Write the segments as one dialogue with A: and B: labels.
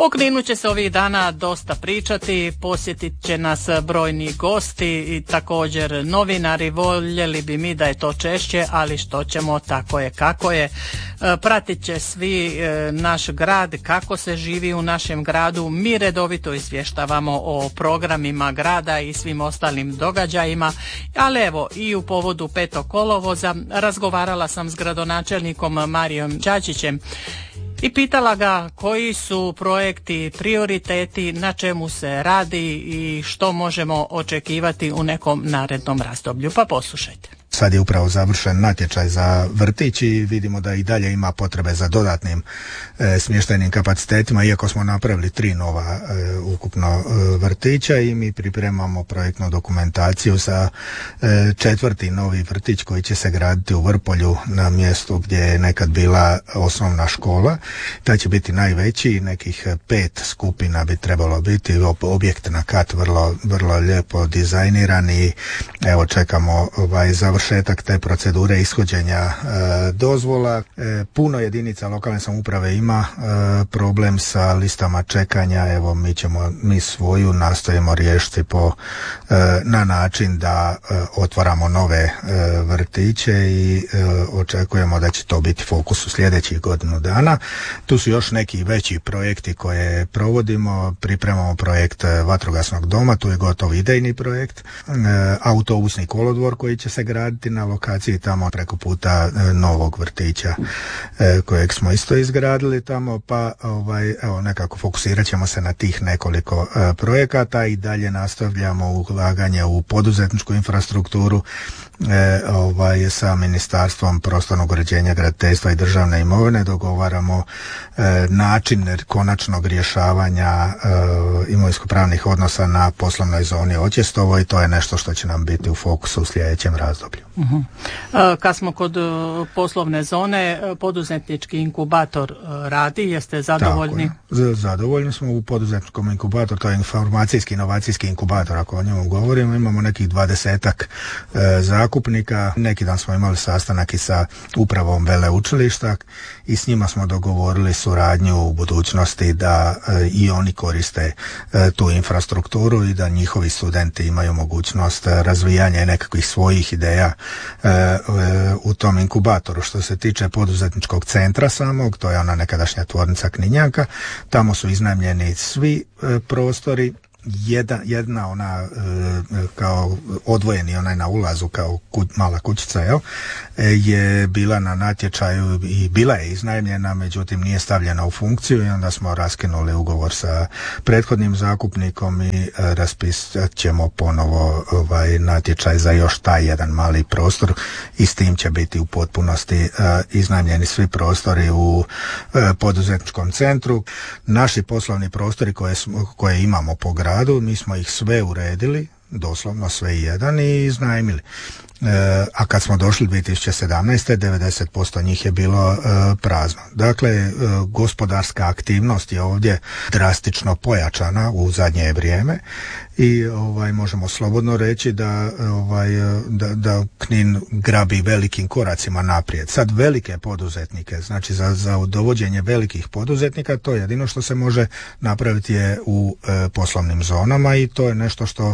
A: O Kninu će se ovih dana dosta pričati, posjetit će nas brojni gosti i također novinari. Voljeli bi mi da je to češće, ali što ćemo, tako je kako je. Pratit će svi naš grad, kako se živi u našem gradu. Mi redovito izvještavamo o programima grada i svim ostalim događajima, ali evo i u povodu 5. kolovoza razgovarala sam s gradonačelnikom Marijom Čačićem i pitala ga koji su projekti, prioriteti, na čemu se radi i što možemo očekivati u nekom narednom razdoblju. Pa poslušajte.
B: Sad je upravo završen natječaj za vrtić i vidimo da i dalje ima potrebe za dodatnim smještajnim kapacitetima, iako smo napravili 3 nova ukupno vrtića i mi pripremamo projektnu dokumentaciju za 4. novi vrtić koji će se graditi u Vrpolju na mjestu gdje je nekad bila osnovna škola. Taj će biti najveći, nekih 5 skupina bi trebalo biti, objekt na kat vrlo lijepo dizajniran i evo čekamo završetak te procedure ishođenja dozvola. Puno jedinica lokalne samouprave ima problem sa listama čekanja. Evo mi svoju nastojimo riješiti na način da otvaramo nove vrtiće i očekujemo da će to biti fokus u sljedećih godinu dana. Tu su još neki veći projekti koje provodimo. Pripremamo projekt vatrogasnog doma, tu je gotov idejni projekt. Autobusni kolodvor koji će se graditi na lokaciji tamo preko puta novog vrtića kojeg smo isto izgradili tamo, pa evo nekako fokusirat ćemo se na tih nekoliko projekata i dalje nastavljamo ulaganje u poduzetničku infrastrukturu sa Ministarstvom prostornog uređenja, graditeljstva i državne imovine. Dogovaramo način konačnog rješavanja imovinsko-pravnih odnosa na poslovnoj zoni Oćestovo i to je nešto što će nam biti u fokusu u sljedećem razdoblju.
A: Kad smo kod poslovne zone, poduzetnički inkubator radi, jeste zadovoljni?
B: Zadovoljni smo u poduzetničkom inkubatoru, to je informacijski inovacijski inkubator, ako o njemu govorimo. Imamo nekih 20-ak zakupnika. Neki dan smo imali sastanak i sa upravom veleučilišta i s njima smo dogovorili suradnju u budućnosti da i oni koriste tu infrastrukturu i da njihovi studenti imaju mogućnost razvijanja nekakvih svojih ideja u tom inkubatoru. Što se tiče poduzetničkog centra samog, to je ona nekadašnja tvornica Kninjaka, tamo su iznajmljeni svi prostori. Jedna ona kao odvojeni onaj na ulazu kao mala kućica je bila na natječaju i bila je iznajmljena, međutim nije stavljena u funkciju i onda smo raskinuli ugovor sa prethodnim zakupnikom i raspisat ćemo ponovo natječaj za još taj jedan mali prostor i s tim će biti u potpunosti iznajmljeni svi prostori u poduzetničkom centru. Naši poslovni prostori koje imamo po gradu, mi smo ih sve uredili, doslovno sve i jedan, i iznajmili. A kad smo došli 2017. 90% njih je bilo prazno. Dakle, gospodarska aktivnost je ovdje drastično pojačana u zadnje vrijeme i možemo slobodno reći da Knin grabi velikim koracima naprijed. Sad velike poduzetnike, znači za dovođenje velikih poduzetnika, to jedino što se može napraviti je u poslovnim zonama i to je nešto što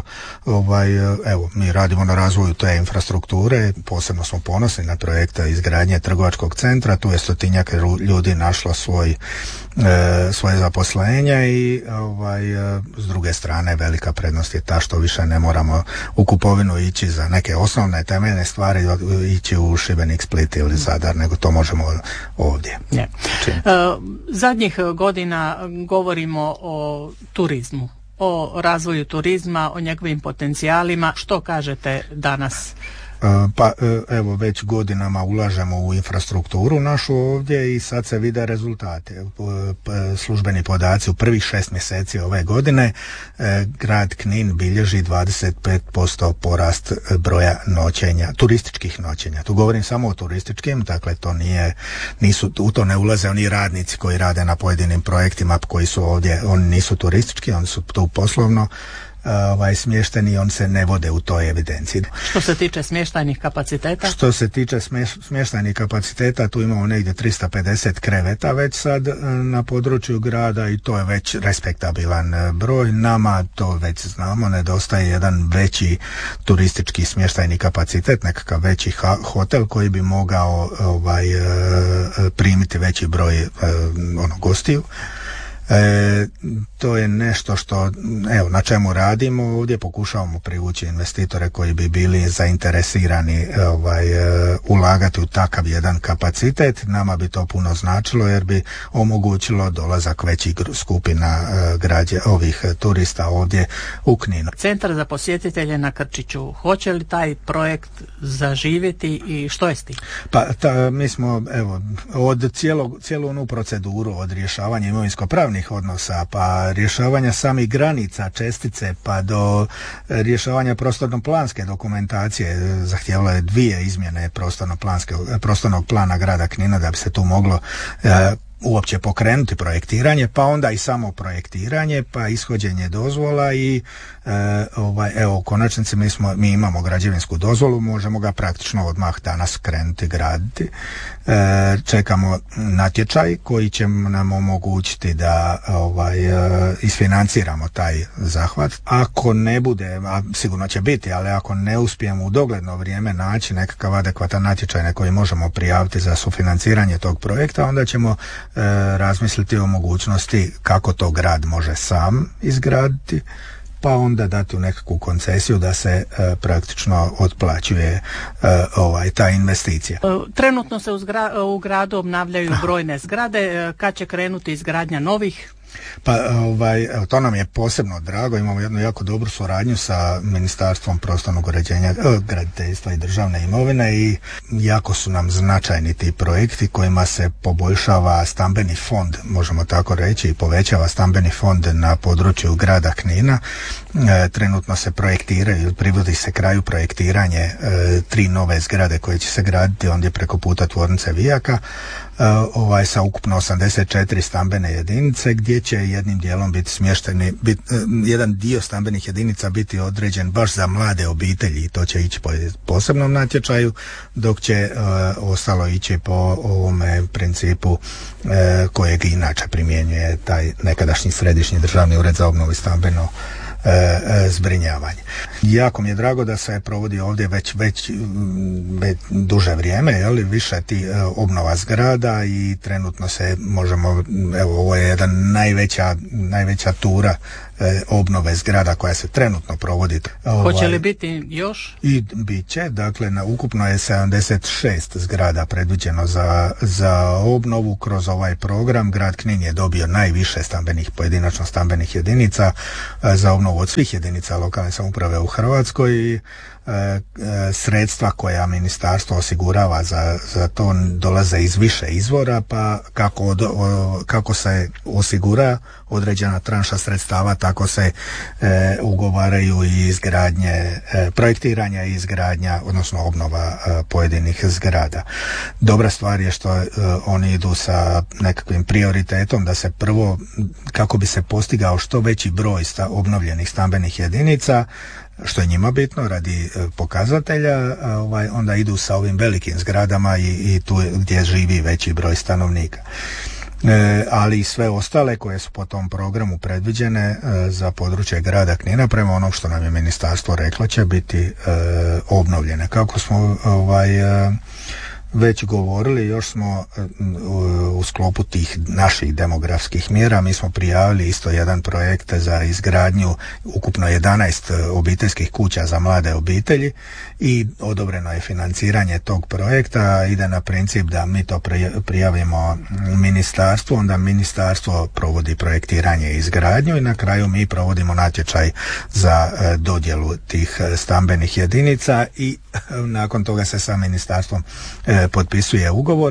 B: mi radimo na razvoju te infrastrukture. Posebno smo ponosni na projekte izgradnje trgovačkog centra, tu je 100-tinjak ljudi našlo svoje zaposlenja i s druge strane velika prednost je ta što više ne moramo u kupovinu ići za neke osnovne temeljne stvari, ići u Šibenik, Split ili Zadar, nego to možemo ovdje.
A: Zadnjih godina govorimo o turizmu, o razvoju turizma, o njegovim potencijalima. Što kažete danas?
B: Pa evo već godinama ulažemo u infrastrukturu našu ovdje i sad se vide rezultati. Službeni podaci u prvih 6 mjeseci ove godine grad Knin bilježi 25% porast broja noćenja, turističkih noćenja. Tu govorim samo o turističkim, dakle to u to ne ulaze oni radnici koji rade na pojedinim projektima koji su ovdje, oni nisu turistički, oni su tu poslovno smješteni, on se ne vode u toj evidenciji.
A: Što se tiče smještajnih kapaciteta?
B: Što se tiče smještajnih kapaciteta, tu imamo negdje 350 kreveta već sad na području grada i to je već respektabilan broj. Nama to već znamo, nedostaje jedan veći turistički smještajni kapacitet, nekakav veći hotel koji bi mogao primiti veći broj gostiju. To je nešto što, na čemu radimo. Ovdje pokušavamo privući investitore koji bi bili zainteresirani ulagati u takav jedan kapacitet. Nama bi to puno značilo jer bi omogućilo dolazak većih skupina turista ovdje u Kninu.
A: Centar za posjetitelje na Krčiću, hoće li taj projekt zaživjeti i što je s tim?
B: Mi smo od cijelu onu proceduru od rješavanja imovinsko-pravnih odnosa, pa rješavanja samih granica čestice, pa do rješavanja prostorno-planske dokumentacije. Zahtijevalo je 2 izmjene prostornog plana grada Knina da bi se tu moglo uopće pokrenuti projektiranje, pa onda i samo projektiranje, pa ishođenje dozvola i u konačnici mi imamo građevinsku dozvolu, možemo ga praktično odmah danas krenuti graditi. Čekamo natječaj koji će nam omogućiti da isfinanciramo taj zahvat. Ako ne bude, a sigurno će biti, ali ako ne uspijemo u dogledno vrijeme naći nekakav adekvatan natječaj na koji možemo prijaviti za sufinanciranje tog projekta, onda ćemo razmisliti o mogućnosti kako to grad može sam izgraditi, pa onda dati u nekakvu koncesiju da se praktično otplaćuje ta investicija.
A: Trenutno se u gradu obnavljaju brojne zgrade. Kad će krenuti izgradnja novih?
B: Pa to nam je posebno drago, imamo jednu jako dobru suradnju sa Ministarstvom prostornog uređenja, graditeljstva i državne imovine i jako su nam značajni ti projekti kojima se poboljšava stambeni fond, možemo tako reći, i povećava stambeni fond na području grada Knina. Trenutno se projektiraju, privodi se kraju projektiranje 3 nove zgrade koje će se graditi ondje preko puta tvornice Vijaka, sa ukupno 84 stambene jedinice, gdje će jednim dijelom biti smješteni, jedan dio stambenih jedinica biti određen baš za mlade obitelji i to će ići po posebnom natječaju, dok će ostalo ići po ovome principu kojeg inače primjenjuje taj nekadašnji Središnji državni ured za obnovu i stambeno zbrinjavanje. Jako mi je drago da se provodi ovdje već duže vrijeme, više ti obnova zgrada i trenutno se možemo, ovo je jedan najveća tura obnove zgrada koja se trenutno provodi.
A: Hoće li biti još?
B: I bit će, dakle ukupno je 76 zgrada predviđeno za obnovu kroz ovaj program. Grad Knin je dobio najviše pojedinačno stambenih jedinica za obnovu od svih jedinica lokalne samouprave u Hrvatskoj i sredstva koja ministarstvo osigurava za to dolaze iz više izvora, pa kako se osigura određena tranša sredstava, tako se ugovaraju i izgradnje, projektiranja i izgradnja, odnosno obnova pojedinih zgrada. Dobra stvar je što oni idu sa nekakvim prioritetom da se prvo, kako bi se postigao što veći broj obnovljenih stambenih jedinica, što je njima bitno radi pokazatelja, onda idu sa ovim velikim zgradama i tu gdje živi veći broj stanovnika. Ali i sve ostale koje su po tom programu predviđene za područje grada Knina, prema onom što nam je ministarstvo reklo, će biti obnovljene. Kako smo već govorili, još smo u sklopu tih naših demografskih mjera, mi smo prijavili isto jedan projekt za izgradnju ukupno 11 obiteljskih kuća za mlade obitelji i odobreno je financiranje tog projekta. Ide na princip da mi to prijavimo ministarstvu, onda ministarstvo provodi projektiranje i izgradnju i na kraju mi provodimo natječaj za dodjelu tih stambenih jedinica i nakon toga se sa ministarstvom potpisuje ugovor.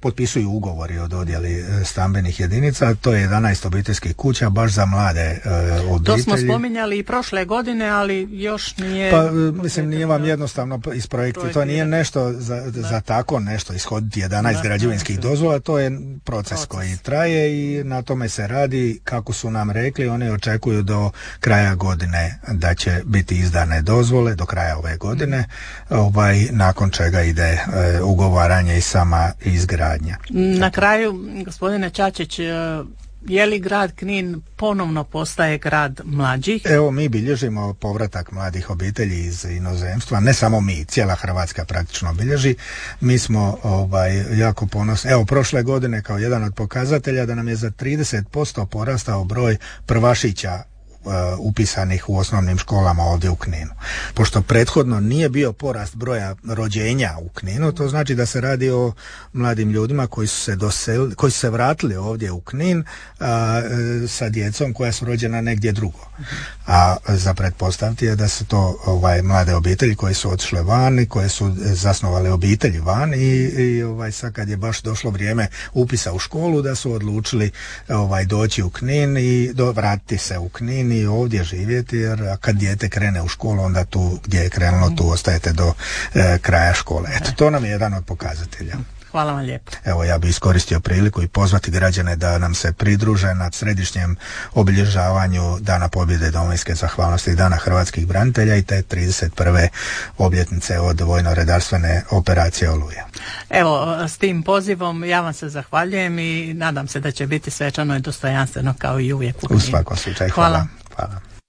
B: potpisuju ugovori o dodjeli stambenih jedinica. To je 11 obiteljskih kuća baš za mlade obitelji.
A: To smo spominjali i prošle godine, ali još nije...
B: Pa mislim, nije vam jednostavno isprojektirati. To nije nešto za tako nešto ishoditi 11 građevinskih dozvola, to je proces koji traje i na tome se radi. Kako su nam rekli, oni očekuju do kraja godine da će biti izdane dozvole, do kraja ove godine, nakon čega ide ugovaranje i sama izgradnja.
A: Na kraju, gospodine Čačić, je li grad Knin ponovno postaje grad mlađih?
B: Evo, mi bilježimo povratak mladih obitelji iz inozemstva, ne samo mi, cijela Hrvatska praktično bilježi. Mi smo jako ponosni. Evo, prošle godine kao jedan od pokazatelja da nam je za 30% porastao broj prvašića upisanih u osnovnim školama ovdje u Kninu. Pošto prethodno nije bio porast broja rođenja u Kninu, to znači da se radi o mladim ljudima koji su se vratili ovdje u Knin sa djecom koja su rođena negdje drugo. A za pretpostaviti je da su to mlade obitelji koji su otišle van i koje su zasnovale obitelji van i sad kad je baš došlo vrijeme upisa u školu, da su odlučili doći u Knin i vratiti se u Knin i ovdje živjeti, jer kad dijete krene u školu, onda tu gdje je krenulo, tu ostajete do kraja škole. Eto, to nam je jedan od pokazatelja.
A: Hvala vam lijepo.
B: Evo, ja bih iskoristio priliku i pozvati građane da nam se pridruže na središnjem obilježavanju Dana pobjede Domovinske zahvalnosti i Dana hrvatskih branitelja i te 31. obljetnice od vojno-redarstvene operacije Oluja.
A: Evo, s tim pozivom ja vam se zahvaljujem i nadam se da će biti svečano i dostojanstveno kao i uvijek u Kninu.
B: U svakom slučaju. Hvala.